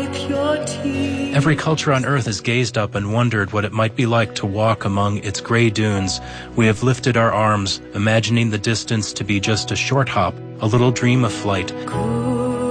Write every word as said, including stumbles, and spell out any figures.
with your tears. Every culture on earth has gazed up and wondered what it might be like to walk among its gray dunes. We have lifted our arms, imagining the distance to be just a short hop, a little dream of flight.